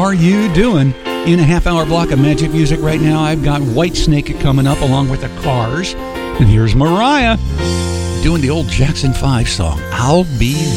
are you doing? In a half-hour block of magic music right now, I've got Whitesnake coming up along with the Cars. And here's Mariah doing the old Jackson 5 song, I'll Be